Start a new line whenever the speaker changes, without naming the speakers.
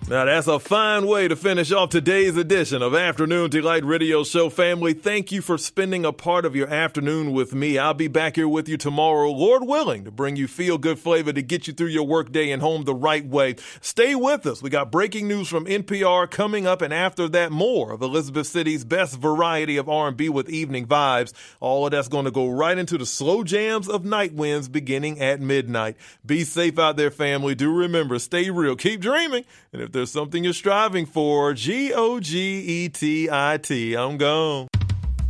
Now, that's a fine way to finish off today's edition of Afternoon Delight Radio Show. Family, thank you for spending a part of your afternoon with me. I'll be back here with you tomorrow, Lord willing, to bring you feel-good flavor to get you through your workday and home the right way. Stay with us. We got breaking news from NPR coming up, and after that, more of Elizabeth City's best variety of R&B with evening vibes. All of that's going to go right into the slow jams of Night Winds beginning at midnight. Be safe out there, family. Do remember, stay real, keep dreaming, and if there's something you're striving for, GOGETIT. I'm gone.